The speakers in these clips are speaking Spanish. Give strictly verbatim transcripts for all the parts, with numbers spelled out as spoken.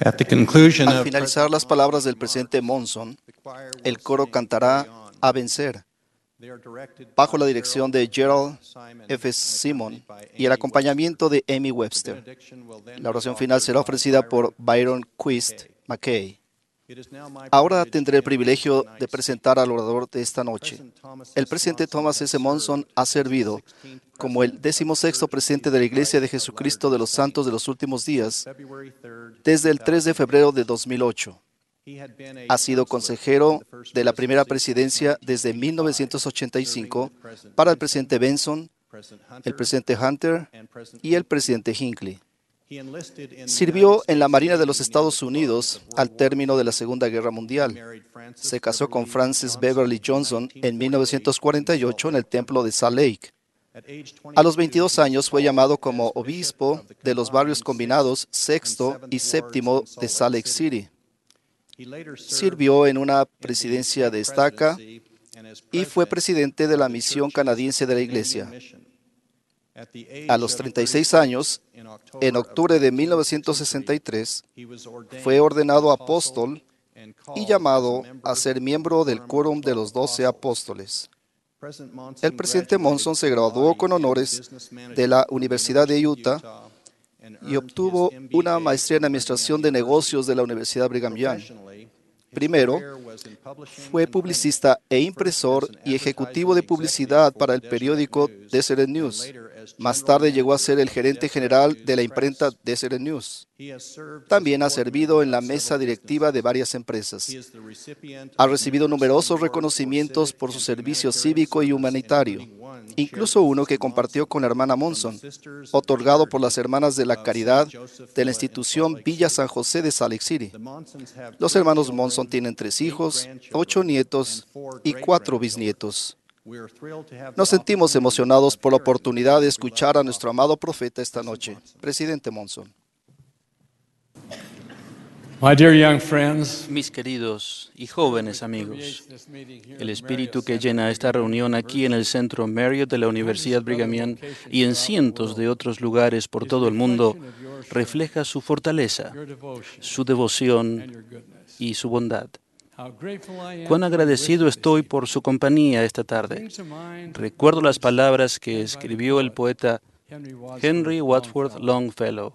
At the conclusion Al of finalizar las palabras del presidente Monson, el coro cantará A Vencer, bajo la dirección de Gerald F. Simon y el acompañamiento de Amy Webster. La oración final será ofrecida por Byron Quist McKay. Ahora tendré el privilegio de presentar al orador de esta noche. El presidente Thomas S. Monson ha servido como el decimosexto presidente de la Iglesia de Jesucristo de los Santos de los Últimos Días desde el tres de febrero de dos mil ocho. Ha sido consejero de la primera presidencia desde mil novecientos ochenta y cinco para el presidente Benson, el presidente Hunter y el presidente Hinckley. Sirvió en la Marina de los Estados Unidos al término de la Segunda Guerra Mundial. Se casó con Frances Beverly Johnson en mil novecientos cuarenta y ocho en el templo de Salt Lake. A los veintidós años fue llamado como obispo de los barrios combinados sexto y séptimo de Salt Lake City. Sirvió en una presidencia de estaca y fue presidente de la misión canadiense de la Iglesia. A los treinta y seis años, en octubre de mil novecientos sesenta y tres, fue ordenado apóstol y llamado a ser miembro del quórum de los doce apóstoles. El presidente Monson se graduó con honores de la Universidad de Utah y obtuvo una maestría en Administración de Negocios de la Universidad Brigham Young. Primero, fue publicista e impresor y ejecutivo de publicidad para el periódico Deseret News. Más tarde llegó a ser el gerente general de la imprenta Deseret News. También ha servido en la mesa directiva de varias empresas. Ha recibido numerosos reconocimientos por su servicio cívico y humanitario, incluso uno que compartió con la hermana Monson, otorgado por las Hermanas de la Caridad de la institución Villa San José de Salt Lake City. Los hermanos Monson tienen tres hijos, ocho nietos y cuatro bisnietos. Nos sentimos emocionados por la oportunidad de escuchar a nuestro amado profeta esta noche. Presidente Monson. My dear young friends, Mis queridos y jóvenes amigos, el espíritu que llena esta reunión aquí en el Centro Marriott de la Universidad Brigham Young y en cientos de otros lugares por todo el mundo refleja su fortaleza, su devoción y su bondad. Cuán agradecido estoy por su compañía esta tarde. Recuerdo las palabras que escribió el poeta Henry Wadsworth Longfellow.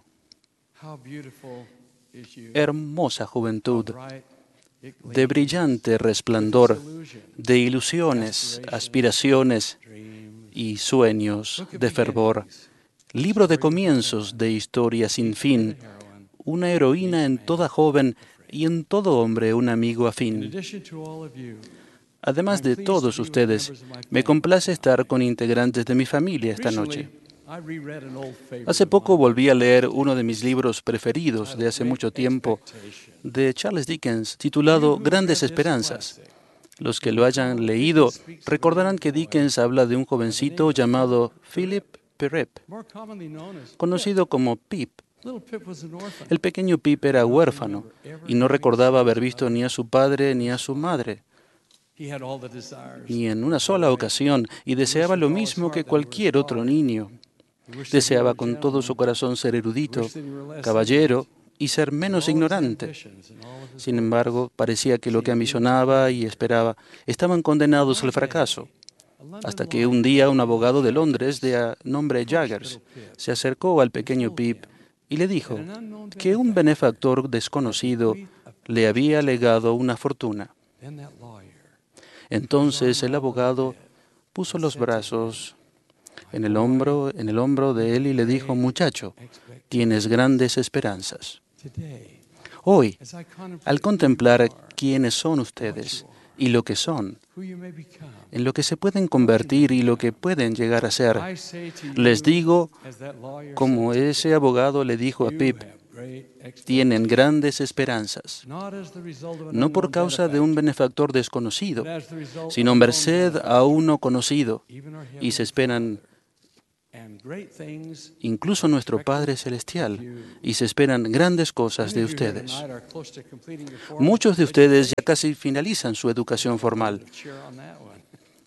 Hermosa juventud, de brillante resplandor, de ilusiones, aspiraciones y sueños de fervor. Libro de comienzos de historia sin fin, una heroína en toda joven y en todo hombre un amigo afín. Además de todos ustedes, me complace estar con integrantes de mi familia esta noche. Hace poco volví a leer uno de mis libros preferidos de hace mucho tiempo, de Charles Dickens, titulado Grandes Esperanzas. Los que lo hayan leído recordarán que Dickens habla de un jovencito llamado Philip Pirrip, conocido como Pip. El pequeño Pip era huérfano y no recordaba haber visto ni a su padre ni a su madre, ni en una sola ocasión, y deseaba lo mismo que cualquier otro niño. Deseaba con todo su corazón ser erudito, caballero y ser menos ignorante. Sin embargo, parecía que lo que ambicionaba y esperaba estaban condenados al fracaso. Hasta que un día un abogado de Londres de nombre Jaggers se acercó al pequeño Pip y le dijo que un benefactor desconocido le había legado una fortuna. Entonces el abogado puso los brazos en el hombro, en el hombro de él y le dijo: muchacho, tienes grandes esperanzas. Hoy, al contemplar quiénes son ustedes y lo que son, en lo que se pueden convertir y lo que pueden llegar a ser, les digo, como ese abogado le dijo a Pip, tienen grandes esperanzas, no por causa de un benefactor desconocido, sino merced a uno conocido, y se esperan incluso nuestro Padre Celestial, y se esperan grandes cosas de ustedes. Muchos de ustedes ya casi finalizan su educación formal.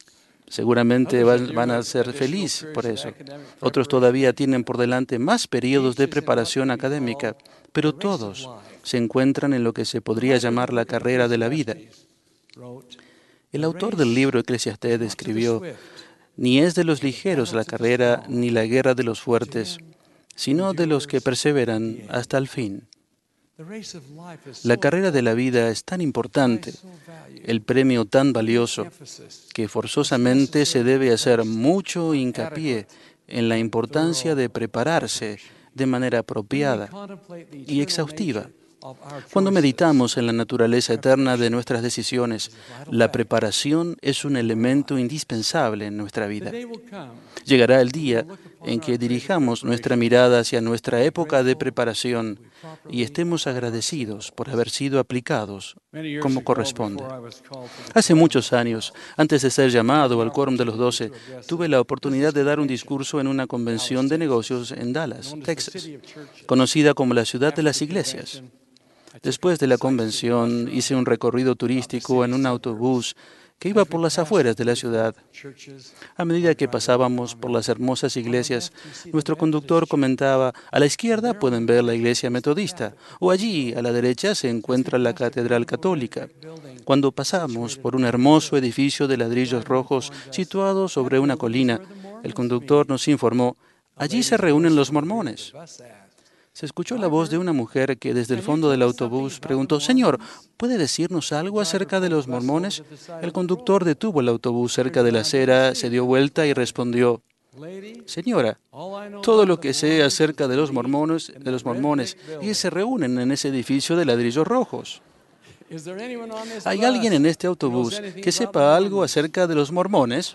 Seguramente van, van a ser felices por eso. Otros todavía tienen por delante más periodos de preparación académica, pero todos se encuentran en lo que se podría llamar la carrera de la vida. El autor del libro Eclesiastés escribió: «Ni es de los ligeros la carrera, ni la guerra de los fuertes, sino de los que perseveran hasta el fin». La carrera de la vida es tan importante, el premio tan valioso, que forzosamente se debe hacer mucho hincapié en la importancia de prepararse de manera apropiada y exhaustiva. Cuando meditamos en la naturaleza eterna de nuestras decisiones, la preparación es un elemento indispensable en nuestra vida. Llegará el día en que dirijamos nuestra mirada hacia nuestra época de preparación y estemos agradecidos por haber sido aplicados como corresponde. Hace muchos años, antes de ser llamado al Quórum de los Doce, tuve la oportunidad de dar un discurso en una convención de negocios en Dallas, Texas, conocida como la ciudad de las iglesias. Después de la convención, hice un recorrido turístico en un autobús que iba por las afueras de la ciudad. A medida que pasábamos por las hermosas iglesias, nuestro conductor comentaba: «A la izquierda pueden ver la iglesia metodista, o allí, a la derecha, se encuentra la catedral católica». Cuando pasamos por un hermoso edificio de ladrillos rojos situado sobre una colina, el conductor nos informó: «Allí se reúnen los mormones». Se escuchó la voz de una mujer que desde el fondo del autobús preguntó: «Señor, ¿puede decirnos algo acerca de los mormones?». El conductor detuvo el autobús cerca de la acera, se dio vuelta y respondió: «Señora, todo lo que sé acerca de los mormones, de los mormones es que se reúnen en ese edificio de ladrillos rojos». ¿Hay alguien en este autobús que sepa algo acerca de los mormones?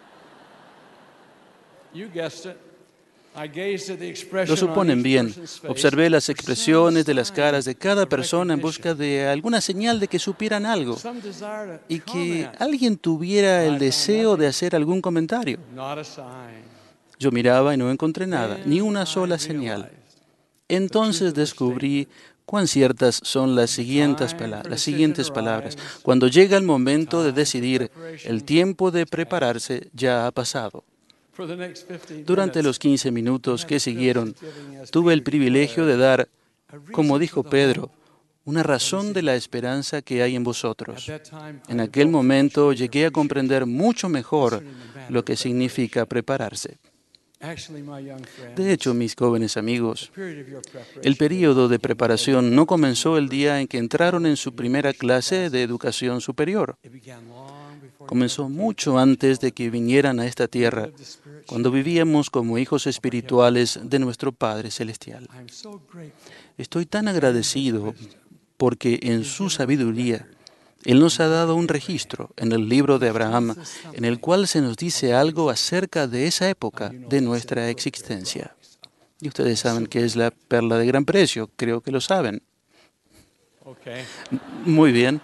Lo suponen bien. Observé las expresiones de las caras de cada persona en busca de alguna señal de que supieran algo y que alguien tuviera el deseo de hacer algún comentario. Yo miraba y no encontré nada, ni una sola señal. Entonces descubrí cuán ciertas son las siguientes, pala- las siguientes palabras. Cuando llega el momento de decidir, el tiempo de prepararse ya ha pasado. Durante los quince minutos que siguieron, tuve el privilegio de dar, como dijo Pedro, una razón de la esperanza que hay en vosotros. En aquel momento llegué a comprender mucho mejor lo que significa prepararse. De hecho, mis jóvenes amigos, el período de preparación no comenzó el día en que entraron en su primera clase de educación superior. Comenzó mucho antes de que vinieran a esta tierra, cuando vivíamos como hijos espirituales de nuestro Padre Celestial. Estoy tan agradecido porque en su sabiduría Él nos ha dado un registro en el libro de Abraham, en el cual se nos dice algo acerca de esa época de nuestra existencia. Y ustedes saben que es la perla de gran precio, creo que lo saben. Muy bien.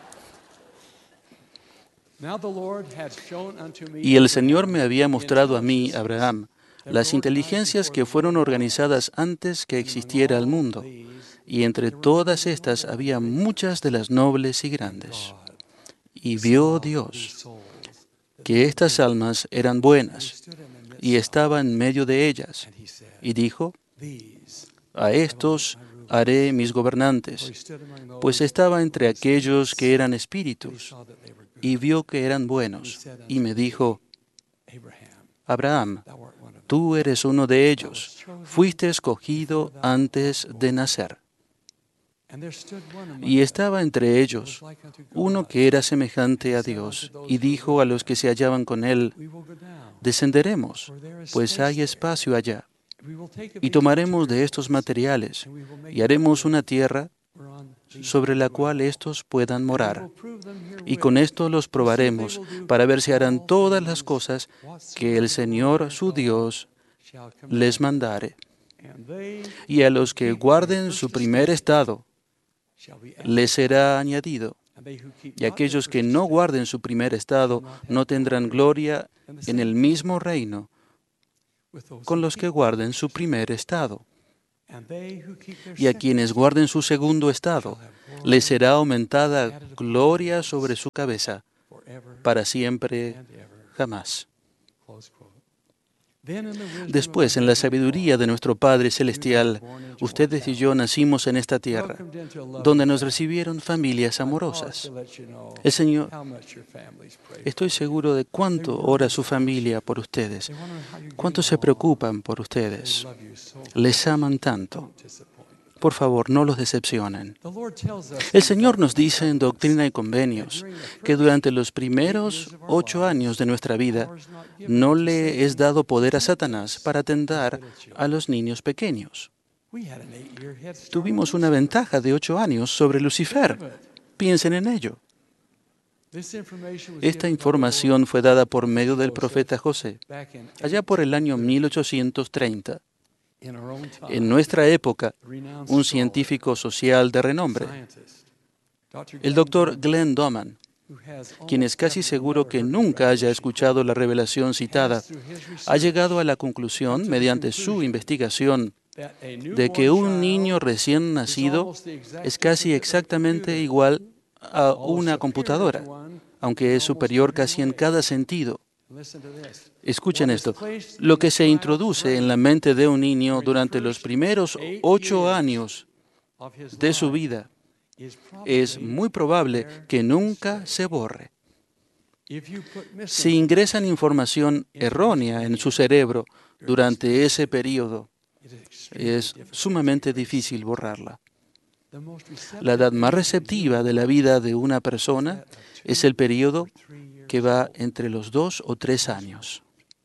Y el Señor me había mostrado a mí, Abraham, las inteligencias que fueron organizadas antes que existiera el mundo, y entre todas estas había muchas de las nobles y grandes. Y vio Dios que estas almas eran buenas, y estaba en medio de ellas, y dijo: «A estos haré mis gobernantes», pues estaba entre aquellos que eran espíritus, y vio que eran buenos, y me dijo: «Abraham, tú eres uno de ellos, fuiste escogido antes de nacer». Y estaba entre ellos uno que era semejante a Dios, y dijo a los que se hallaban con él: «Descenderemos, pues hay espacio allá, y tomaremos de estos materiales, y haremos una tierra sobre la cual éstos puedan morar. Y con esto los probaremos, para ver si harán todas las cosas que el Señor su Dios les mandare. Y a los que guarden su primer estado, les será añadido. Y aquellos que no guarden su primer estado no tendrán gloria en el mismo reino con los que guarden su primer estado. Y a quienes guarden su segundo estado, les será aumentada gloria sobre su cabeza, para siempre, jamás». Después, en la sabiduría de nuestro Padre Celestial, ustedes y yo nacimos en esta tierra, donde nos recibieron familias amorosas. El Señor, estoy seguro de cuánto ora su familia por ustedes, cuánto se preocupan por ustedes. Les aman tanto. Por favor, no los decepcionen. El Señor nos dice en Doctrina y Convenios que durante los primeros ocho años de nuestra vida no le es dado poder a Satanás para atentar a los niños pequeños. Tuvimos una ventaja de ocho años sobre Lucifer. Piensen en ello. Esta información fue dada por medio del profeta José, allá por el año mil ochocientos treinta. En nuestra época, un científico social de renombre, el doctor Glenn Doman, quien es casi seguro que nunca haya escuchado la revelación citada, ha llegado a la conclusión, mediante su investigación, de que un niño recién nacido es casi exactamente igual a una computadora, aunque es superior casi en cada sentido. Escuchen esto. Lo que se introduce en la mente de un niño durante los primeros ocho años de su vida es muy probable que nunca se borre. Si ingresan información errónea en su cerebro durante ese periodo, es sumamente difícil borrarla. La edad más receptiva de la vida de una persona es el periodo que va entre los dos o tres años.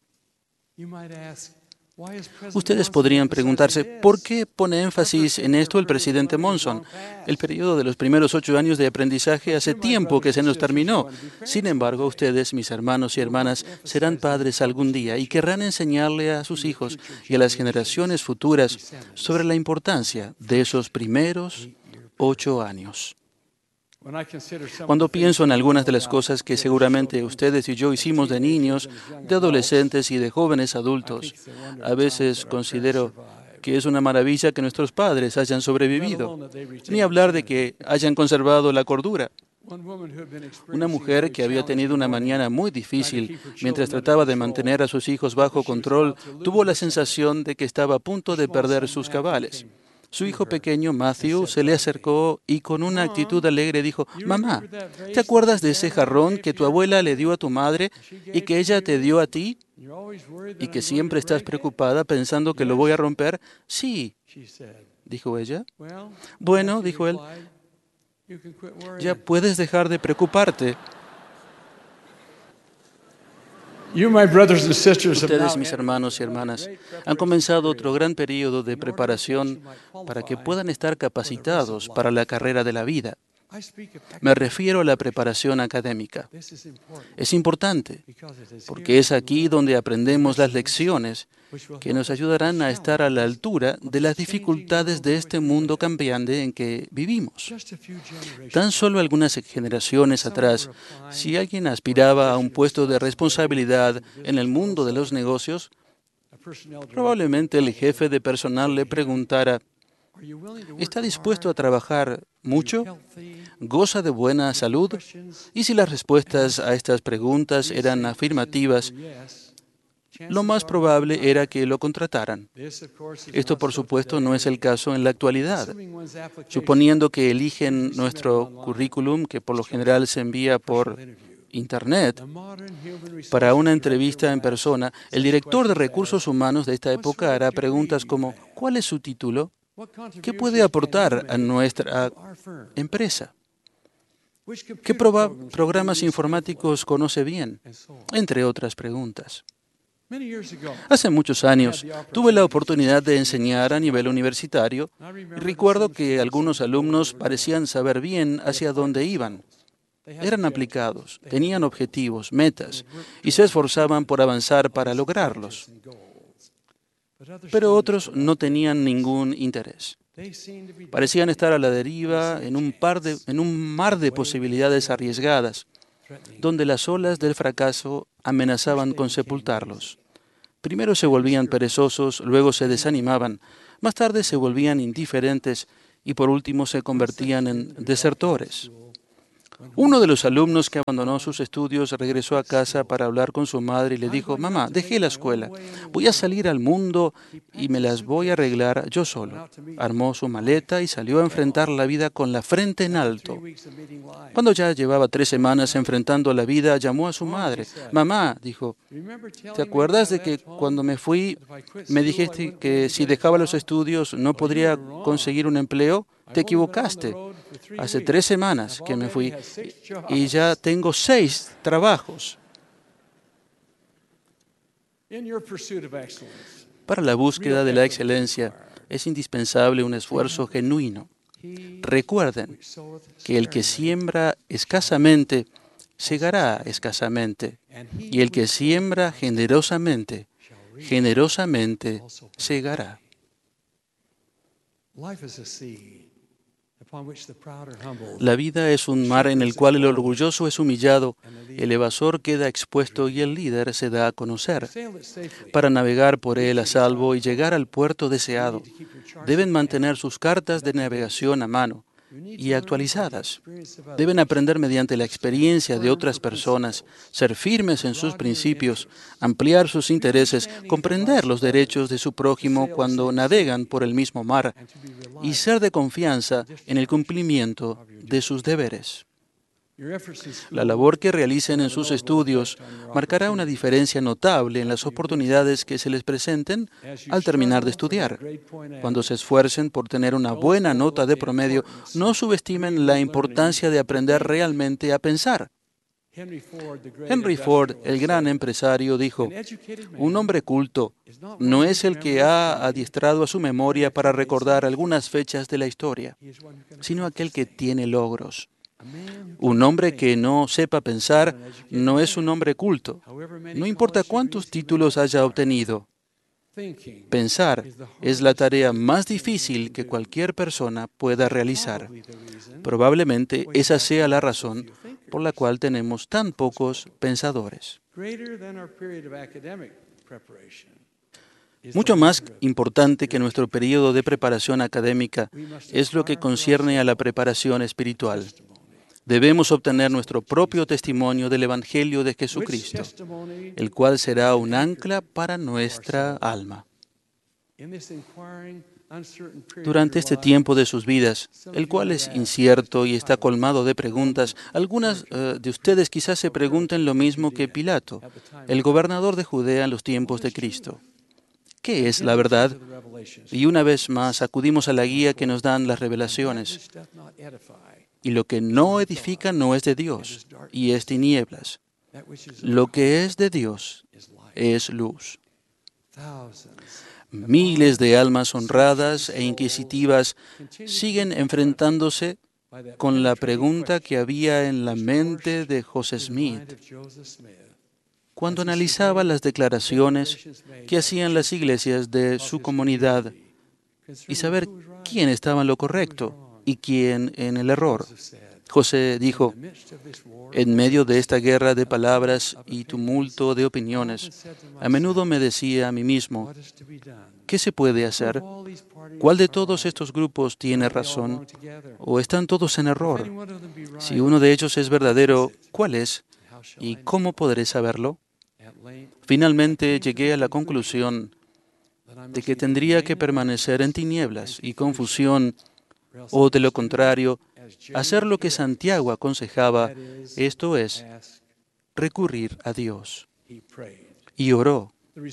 Ustedes podrían preguntarse, ¿por qué pone énfasis en esto el presidente Monson? El periodo de los primeros ocho años de aprendizaje hace tiempo que se nos terminó. Sin embargo, ustedes, mis hermanos y hermanas, serán padres algún día y querrán enseñarle a sus hijos y a las generaciones futuras sobre la importancia de esos primeros ocho años. Cuando pienso en algunas de las cosas que seguramente ustedes y yo hicimos de niños, de adolescentes y de jóvenes adultos, a veces considero que es una maravilla que nuestros padres hayan sobrevivido, ni hablar de que hayan conservado la cordura. Una mujer que había tenido una mañana muy difícil mientras trataba de mantener a sus hijos bajo control, tuvo la sensación de que estaba a punto de perder sus cabales. Su hijo pequeño, Matthew, se le acercó y con una actitud alegre dijo, «Mamá, ¿te acuerdas de ese jarrón que tu abuela le dio a tu madre y que ella te dio a ti? ¿Y que siempre estás preocupada pensando que lo voy a romper?» «Sí», dijo ella. «Bueno», dijo él, «ya puedes dejar de preocuparte». Ustedes, mis hermanos y hermanas, han comenzado otro gran periodo de preparación para que puedan estar capacitados para la carrera de la vida. Me refiero a la preparación académica. Es importante, porque es aquí donde aprendemos las lecciones que nos ayudarán a estar a la altura de las dificultades de este mundo cambiante en que vivimos. Tan solo algunas generaciones atrás, si alguien aspiraba a un puesto de responsabilidad en el mundo de los negocios, probablemente el jefe de personal le preguntara, ¿está dispuesto a trabajar mucho? ¿Goza de buena salud? Y si las respuestas a estas preguntas eran afirmativas, lo más probable era que lo contrataran. Esto, por supuesto, no es el caso en la actualidad. Suponiendo que eligen nuestro currículum, que por lo general se envía por Internet, para una entrevista en persona, el director de recursos humanos de esta época hará preguntas como, ¿cuál es su título? ¿Qué puede aportar a nuestra empresa? ¿Qué programas informáticos conoce bien? Entre otras preguntas. Hace muchos años tuve la oportunidad de enseñar a nivel universitario y recuerdo que algunos alumnos parecían saber bien hacia dónde iban. Eran aplicados, tenían objetivos, metas y se esforzaban por avanzar para lograrlos. Pero otros no tenían ningún interés. Parecían estar a la deriva en un, par de, en un mar de posibilidades arriesgadas, donde las olas del fracaso amenazaban con sepultarlos. Primero se volvían perezosos, luego se desanimaban, más tarde se volvían indiferentes y por último se convertían en desertores. Uno de los alumnos que abandonó sus estudios regresó a casa para hablar con su madre y le dijo: mamá, dejé la escuela, voy a salir al mundo y me las voy a arreglar yo solo. Armó su maleta y salió a enfrentar la vida con la frente en alto. Cuando ya llevaba tres semanas enfrentando la vida, llamó a su madre. Mamá, dijo, ¿te acuerdas de que cuando me fui me dijiste que si dejaba los estudios no podría conseguir un empleo? Te equivocaste. Hace tres semanas que me fui y ya tengo seis trabajos. Para la búsqueda de la excelencia es indispensable un esfuerzo genuino. Recuerden que el que siembra escasamente, segará escasamente, y el que siembra generosamente, generosamente segará. La vida es un mar en el cual el orgulloso es humillado, el evasor queda expuesto y el líder se da a conocer. Para navegar por él a salvo y llegar al puerto deseado, deben mantener sus cartas de navegación a mano y actualizadas. Deben aprender mediante la experiencia de otras personas, ser firmes en sus principios, ampliar sus intereses, comprender los derechos de su prójimo cuando navegan por el mismo mar y ser de confianza en el cumplimiento de sus deberes. La labor que realicen en sus estudios marcará una diferencia notable en las oportunidades que se les presenten al terminar de estudiar. Cuando se esfuercen por tener una buena nota de promedio, no subestimen la importancia de aprender realmente a pensar. Henry Ford, el gran empresario, dijo: un hombre culto no es el que ha adiestrado a su memoria para recordar algunas fechas de la historia, sino aquel que tiene logros. Un hombre que no sepa pensar no es un hombre culto, no importa cuántos títulos haya obtenido. Pensar es la tarea más difícil que cualquier persona pueda realizar. Probablemente esa sea la razón por la cual tenemos tan pocos pensadores. Mucho más importante que nuestro periodo de preparación académica es lo que concierne a la preparación espiritual. Debemos obtener nuestro propio testimonio del Evangelio de Jesucristo, el cual será un ancla para nuestra alma. Durante este tiempo de sus vidas, el cual es incierto y está colmado de preguntas, algunas uh, de ustedes quizás se pregunten lo mismo que Pilato, el gobernador de Judea en los tiempos de Cristo. ¿Qué es la verdad? Y una vez más acudimos a la guía que nos dan las revelaciones. Y lo que no edifica no es de Dios, y es tinieblas. Lo que es de Dios es luz. Miles de almas honradas e inquisitivas siguen enfrentándose con la pregunta que había en la mente de José Smith cuando analizaba las declaraciones que hacían las iglesias de su comunidad y saber quién estaba en lo correcto y quién en el error. José dijo: en medio de esta guerra de palabras y tumulto de opiniones, a menudo me decía a mí mismo, ¿qué se puede hacer? ¿Cuál de todos estos grupos tiene razón? ¿O están todos en error? Si uno de ellos es verdadero, ¿cuál es? ¿Y cómo podré saberlo? Finalmente llegué a la conclusión de que tendría que permanecer en tinieblas y confusión, o de lo contrario, hacer lo que Santiago aconsejaba, esto es, recurrir a Dios. Y oró.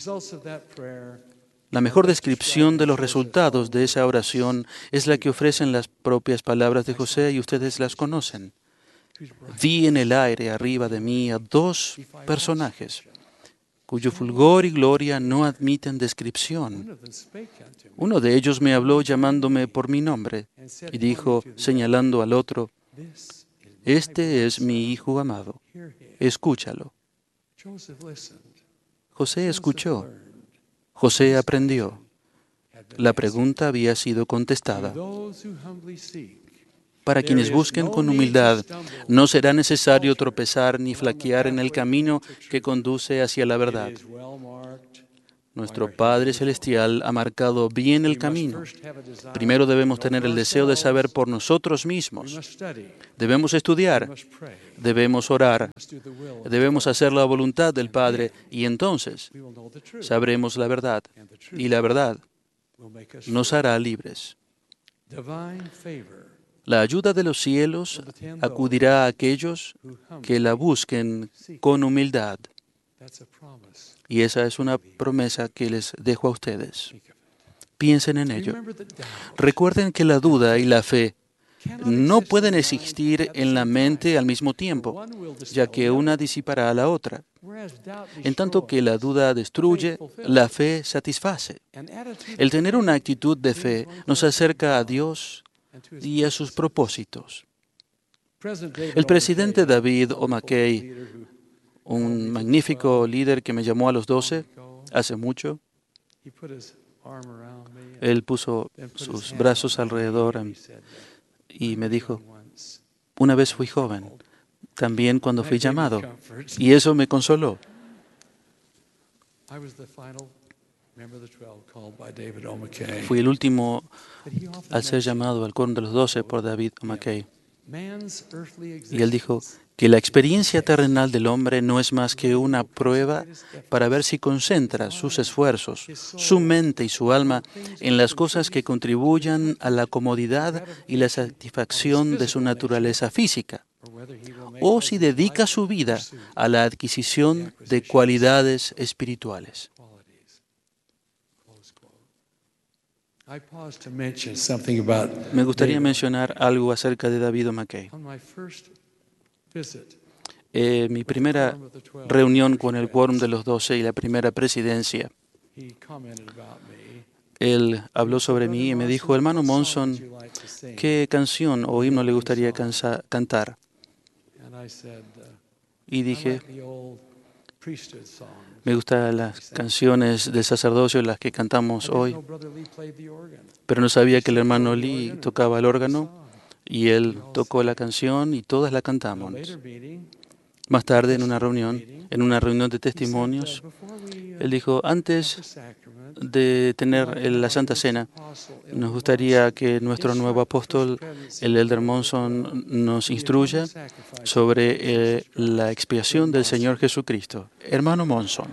La mejor descripción de los resultados de esa oración es la que ofrecen las propias palabras de José, y ustedes las conocen. Vi en el aire arriba de mí a dos personajes cuyo fulgor y gloria no admiten descripción. Uno de ellos me habló llamándome por mi nombre y dijo, señalando al otro, este es mi Hijo amado, escúchalo. José escuchó. José aprendió. La pregunta había sido contestada. Para quienes busquen con humildad, no será necesario tropezar ni flaquear en el camino que conduce hacia la verdad. Nuestro Padre Celestial ha marcado bien el camino. Primero debemos tener el deseo de saber por nosotros mismos. Debemos estudiar, debemos orar, debemos hacer la voluntad del Padre y entonces sabremos la verdad. Y la verdad nos hará libres. La ayuda de los cielos acudirá a aquellos que la busquen con humildad. Y esa es una promesa que les dejo a ustedes. Piensen en ello. Recuerden que la duda y la fe no pueden existir en la mente al mismo tiempo, ya que una disipará a la otra. En tanto que la duda destruye, la fe satisface. El tener una actitud de fe nos acerca a Dios y a sus propósitos. El presidente David O. McKay, un magnífico líder que me llamó a los doce hace mucho, él puso sus brazos alrededor y me dijo, una vez fui joven, también cuando fui llamado, y eso me consoló. Fui el último a ser llamado al quórum de los doce por David O. McKay. Y él dijo que la experiencia terrenal del hombre no es más que una prueba para ver si concentra sus esfuerzos, su mente y su alma en las cosas que contribuyan a la comodidad y la satisfacción de su naturaleza física, o si dedica su vida a la adquisición de cualidades espirituales. Me gustaría mencionar algo acerca de David O. McKay. Eh, mi primera reunión con el quórum de los doce y la primera presidencia, él habló sobre mí y me dijo, hermano Monson, ¿qué canción o himno le gustaría cansa- cantar? Y dije, me gustan las canciones del sacerdocio, las que cantamos hoy, pero no sabía que el hermano Lee tocaba el órgano y él tocó la canción y todas la cantamos. Más tarde, en una reunión, en una reunión de testimonios, él dijo, antes de tener la Santa Cena, nos gustaría que nuestro nuevo apóstol, el Elder Monson, nos instruya sobre eh, la expiación del Señor Jesucristo. Hermano Monson.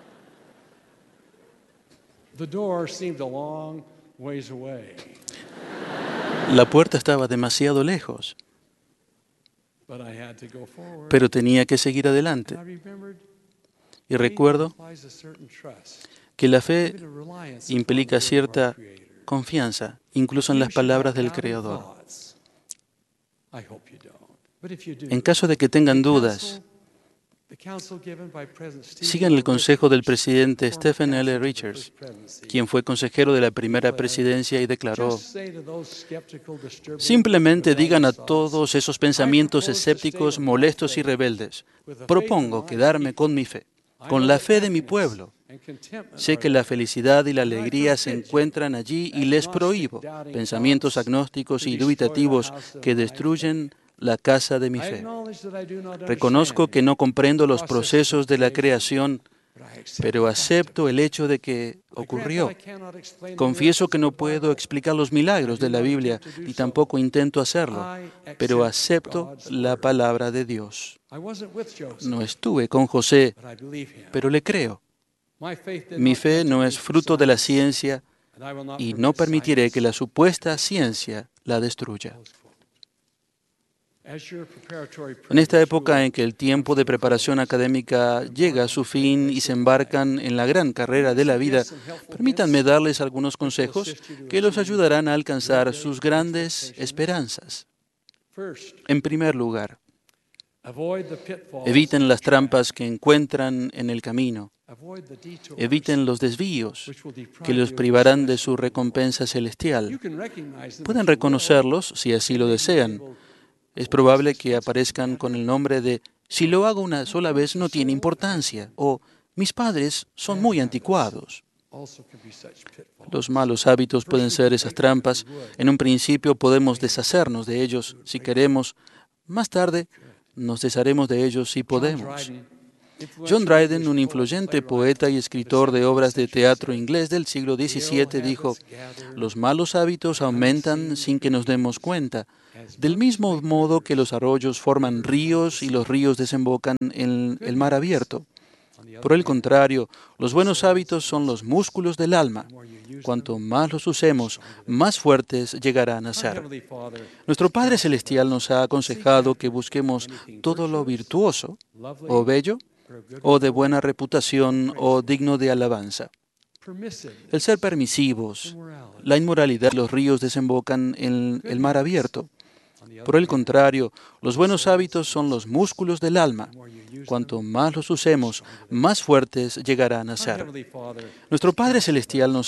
La puerta estaba demasiado lejos, pero tenía que seguir adelante. Y recuerdo que la fe implica cierta confianza, incluso en las palabras del Creador. En caso de que tengan dudas, sigan el consejo del presidente Stephen L. Richards, quien fue consejero de la primera presidencia y declaró, simplemente digan a todos esos pensamientos escépticos, molestos y rebeldes, propongo quedarme con mi fe, con la fe de mi pueblo. Sé que la felicidad y la alegría se encuentran allí y les prohíbo pensamientos agnósticos y dubitativos que destruyen la casa de mi fe. Reconozco que no comprendo los procesos de la creación, pero acepto el hecho de que ocurrió. Confieso que no puedo explicar los milagros de la Biblia y tampoco intento hacerlo, pero acepto la palabra de Dios. No estuve con José, pero le creo. Mi fe no es fruto de la ciencia y no permitiré que la supuesta ciencia la destruya. En esta época en que el tiempo de preparación académica llega a su fin y se embarcan en la gran carrera de la vida, permítanme darles algunos consejos que los ayudarán a alcanzar sus grandes esperanzas. En primer lugar, eviten las trampas que encuentran en el camino. Eviten los desvíos que los privarán de su recompensa celestial. Pueden reconocerlos si así lo desean. Es probable que aparezcan con el nombre de «Si lo hago una sola vez no tiene importancia» o «Mis padres son muy anticuados». Los malos hábitos pueden ser esas trampas. En un principio podemos deshacernos de ellos si queremos. Más tarde nos desharemos de ellos si podemos. John Dryden, un influyente poeta y escritor de obras de teatro inglés del siglo diecisiete, dijo: los malos hábitos aumentan sin que nos demos cuenta, del mismo modo que los arroyos forman ríos y los ríos desembocan en el mar abierto. Por el contrario, los buenos hábitos son los músculos del alma. Cuanto más los usemos, más fuertes llegarán a ser. Nuestro Padre Celestial nos ha aconsejado que busquemos todo lo virtuoso, o bello, o de buena reputación, o digno de alabanza. El ser permisivos, la inmoralidad, los ríos desembocan en el mar abierto. Por el contrario, los buenos hábitos son los músculos del alma. Cuanto más los usemos, más fuertes llegarán a ser. Nuestro Padre Celestial nos